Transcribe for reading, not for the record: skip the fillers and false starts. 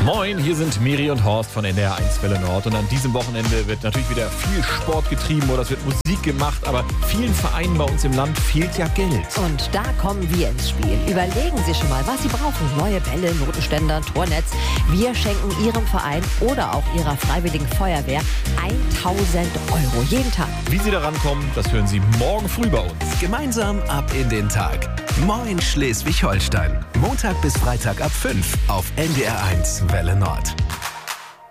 Moin, hier sind Miri und Horst von NDR 1 Welle Nord. Und an diesem Wochenende wird natürlich wieder viel Sport getrieben oder es wird Musik gemacht. Aber vielen Vereinen bei uns im Land fehlt ja Geld. Und da kommen wir ins Spiel. Überlegen Sie schon mal, was Sie brauchen. Neue Bälle, Notenständer, Tornetz. Wir schenken Ihrem Verein oder auch Ihrer Freiwilligen Feuerwehr 1.000 € jeden Tag. Wie Sie da rankommen, das hören Sie morgen früh bei uns. Gemeinsam ab in den Tag. Moin Schleswig-Holstein. Montag bis Freitag ab 5 auf NDR 1 Welle Nord.